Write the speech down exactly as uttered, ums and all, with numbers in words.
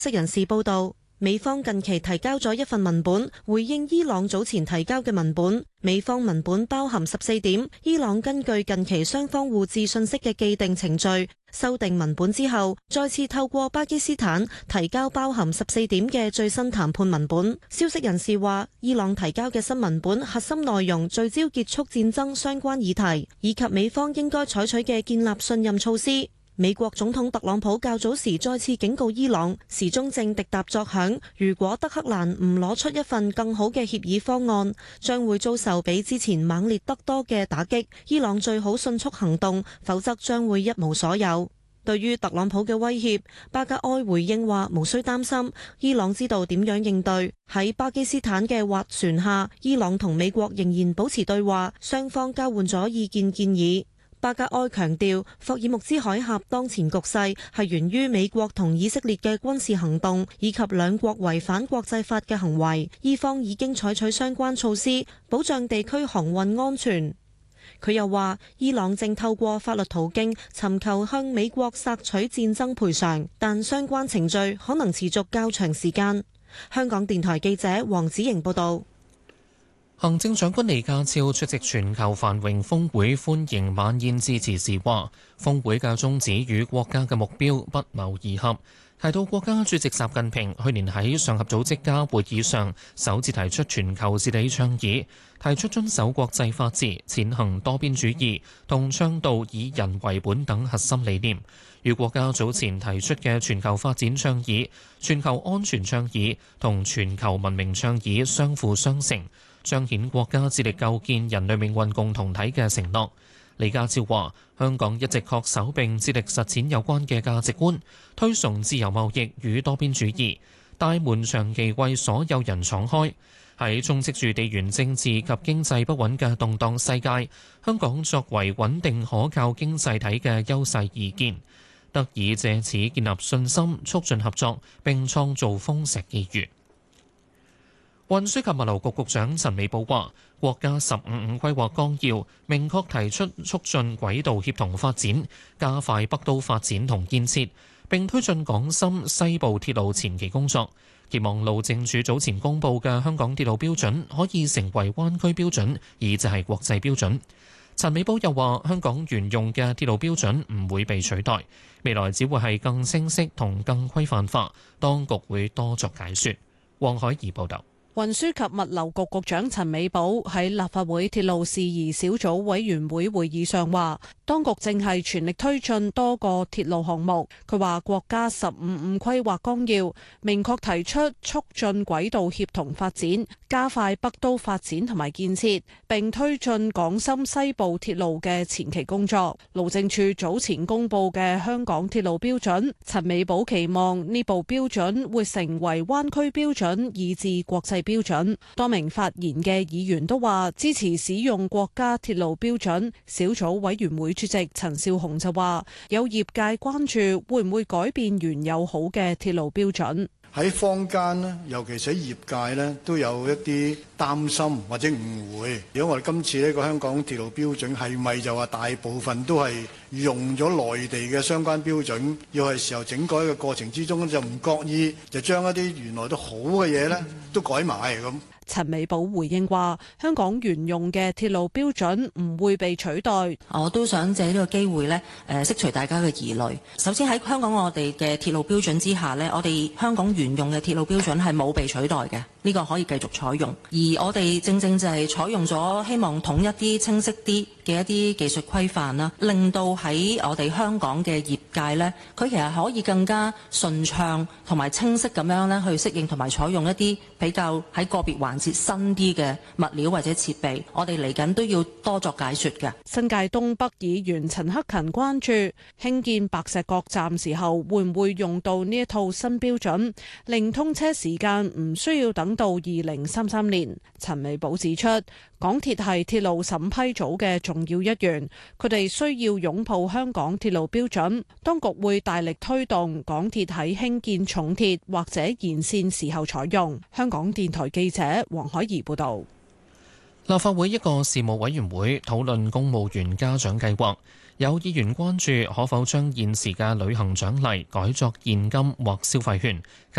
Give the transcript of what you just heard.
悉人士報道，美方近期提交咗一份文本，回應伊朗早前提交嘅文本。美方文本包含十四點，伊朗根據近期雙方互致信息嘅既定程序，修訂文本之後，再次透過巴基斯坦提交包含十四點嘅最新談判文本。消息人士話，伊朗提交嘅新文本核心內容聚焦結束戰爭相關議題，以及美方應該採取嘅建立信任措施。美國總統特朗普較早時再次警告伊朗，時鐘正滴答作響，如果德黑蘭唔攞出一份更好嘅協議方案，將會遭受比之前猛烈得多嘅打擊。伊朗最好迅速行動，否則將會一無所有。對於特朗普嘅威脅，巴格埃回應話無需擔心，伊朗知道點樣應對。喺巴基斯坦嘅斡旋下，伊朗同美國仍然保持對話，雙方交換咗意見建議。巴格埃強調，霍爾木茲海峽當前局勢係源於美國同以色列嘅軍事行動，以及兩國違反國際法嘅行為。伊方已經採取相關措施，保障地區航運安全。佢又話，伊朗正透過法律途徑尋求向美國索取戰爭賠償，但相關程序可能持續較長時間。香港電台記者黃子瑩報導。 行政長官李家超出席全球繁榮峰會歡迎晚宴致辭時話，峰會嘅宗旨與國家嘅目標不謀而合，提到國家主席習近平去年喺上合組織家會議上首次提出全球治理倡議，提出遵守國際法治、踐行多邊主義同倡導以人為本等核心理念，與國家早前提出嘅全球發展倡議、全球安全倡議同全球文明倡議相輔相成，彰顯國家致力構建人類命運共同體嘅承諾。李家超話：香港一直恪守並致力實踐有關嘅價值觀，推崇自由貿易與多邊主義，大門長期為所有人敞開。喺充斥住地緣政治及經濟不穩嘅動盪世界，香港作為穩定可靠經濟體嘅優勢而建，得以藉此建立信心，促進合作並創造豐碩機遇。運輸及物流局局長陳美寶話：國家十五五規劃綱要明確提出促進軌道協同發展，加快北都發展同建設，並推進港深西部鐵路前期工作。期望路政署早前公布嘅香港鐵路標準可以成為灣區標準，以至係國際標準。陳美寶又話：香港沿用嘅鐵路標準唔會被取代，未來只會係更清晰同更規範化，當局會多作解說。黃海怡報導。 運輸及物流局局長陳美寶喺立法會鐵路事宜小組委員會會議上話，當局正係全力推進多個鐵路項目。佢話國家十五五規劃綱要明確提出促進軌道協同發展，加快北都發展同埋建設，並推進港深西部鐵路嘅前期工作。路政署早前公布嘅香港鐵路標準，陳美寶期望呢部標準會成為灣區標準，以至國際標準。多名發言嘅議員都話支持使用國家鐵路標準。小組委員會主席陳紹雄就話，有業界關注會唔會改變原有好嘅鐵路標準。 喺坊間咧，尤其是喺業界咧，都有一啲擔心或者誤會。如果我哋今次呢個香港鐵路標準係咪就話大部分都係用咗內地嘅相關標準，要係時候整改嘅過程之中就唔覺意就將一啲原來都好嘅嘢咧都改埋咁。 陳美寶回應話：香港沿用嘅鐵路標準唔會被取代。 我都想借呢個機會呢誒釋除大家嘅疑慮。首先喺香港我哋嘅鐵路標準之下呢，我哋香港沿用嘅鐵路標準係冇被取代嘅，呢個可以繼續採用。而我哋正正就係採用咗希望統一啲、清晰啲嘅一啲技術規範啦，令到喺我哋香港嘅業界呢，佢其實可以更加順暢同埋清晰咁樣呢去適應同埋採用一啲比較喺個別環節新啲嘅物料或者設備。我哋嚟緊都要多作解說嘅。 新界東北議員陳克勤關注興建白石角站時候會唔會用到呢一套新標準，令通車時間唔需要等到二零三三年。陳美寶指出，港鐵係鐵路審批組嘅重要一員，佢哋需要擁抱香港鐵路標準。當局會大力推動港鐵喺興建重鐵或者延線時候採用。香港電台記者黃海怡報道。 立法會一個事務委員會討論公務員家長計劃， 有議員關注可否將現時嘅旅行獎勵改作現金或消費券。